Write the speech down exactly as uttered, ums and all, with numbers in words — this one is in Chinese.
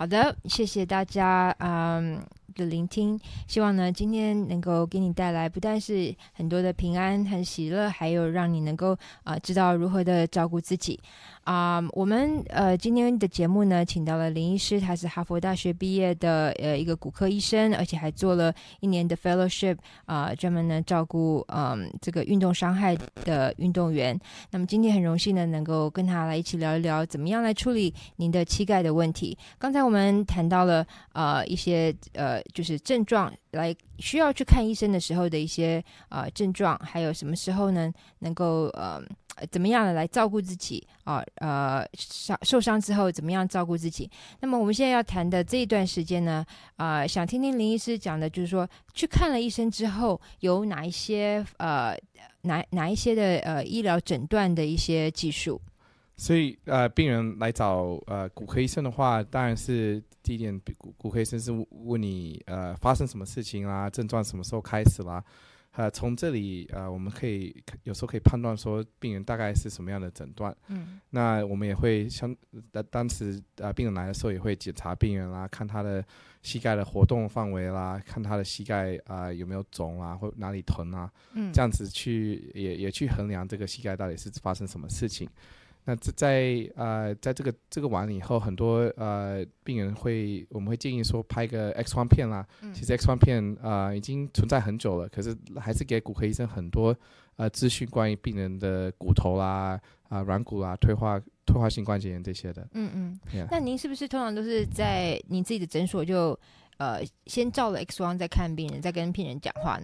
好的，谢谢大家嗯的聆听，希望呢今天能够给你带来不但是很多的平安和喜乐，还有让你能够呃知道如何的照顾自己啊、呃。我们呃今天的节目呢，请到了林医师，他是哈佛大学毕业的呃一个骨科医生，而且还做了一年的 fellowship 啊、呃，专门呢照顾嗯这个运动伤害的运动员。那么今天很荣幸呢，能够跟他来一起聊一聊，怎么样来处理您的膝盖的问题。刚才我们谈到了呃一些呃就是症状，来需要去看医生的时候的一些呃症状，还有什么时候呢能够呃怎么样的来照顾自己啊 呃, 呃伤受伤之后怎么样照顾自己。那么我们现在要谈的这一段时间呢，呃想听听林医师讲的，就是说去看了医生之后有哪一些呃哪哪一些的呃医疗诊断的一些技术。 所以呃，病人来找呃骨科医生的话，当然是第一点，骨骨科医生是问你呃发生什么事情啦，症状什么时候开始啦，呃，从这里呃我们可以有时候可以判断说病人大概是什么样的诊断。 嗯， 那我们也会相呃当时呃病人来的时候也会检查病人啦，看他的膝盖的活动范围啦，看他的膝盖啊、呃、有没有肿啊，或哪里疼啊， 嗯， 这样子去也也去衡量这个膝盖到底是发生什么事情。那在呃在这个这个完了以后，很多呃病人会我们会建议说拍个 X 光片啦。 嗯、 其实 X 光片呃已经存在很久了，可是还是给骨科医生很多呃资讯关于病人的骨头啦、啊、呃、软骨啦、退化退化性关节炎这些的。 嗯嗯。 Yeah. 那您是不是通常都是在您自己的诊所就呃先照了 X 光再看病人，再跟病人讲话呢？